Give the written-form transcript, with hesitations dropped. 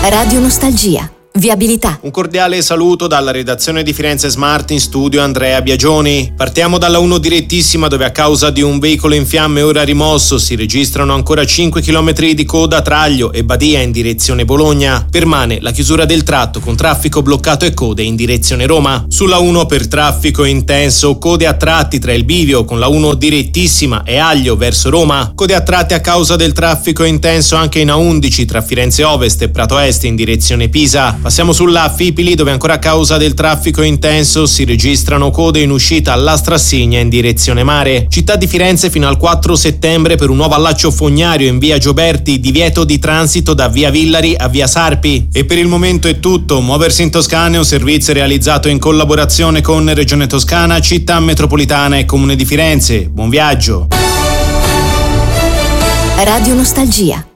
Radio Nostalgia. Viabilità. Un cordiale saluto dalla redazione di Firenze Smart, in studio Andrea Biagioni. Partiamo dalla 1 direttissima, dove a causa di un veicolo in fiamme ora rimosso si registrano ancora 5 km di coda tra Aglio e Badia in direzione Bologna. Permane la chiusura del tratto con traffico bloccato e code in direzione Roma. Sulla 1 per traffico intenso, code a tratti tra il bivio con la 1 direttissima e Aglio verso Roma. Code a tratti a causa del traffico intenso anche in A11 tra Firenze Ovest e Prato Est in direzione Pisa. Passiamo sulla Fipili, dove ancora a causa del traffico intenso si registrano code in uscita alla Strassigna in direzione mare. Città di Firenze fino al 4 settembre per un nuovo allaccio fognario in via Gioberti, divieto di transito da via Villari a via Sarpi. E per il momento è tutto. Muoversi in Toscana è un servizio realizzato in collaborazione con Regione Toscana, Città Metropolitana e Comune di Firenze. Buon viaggio. Radio Nostalgia.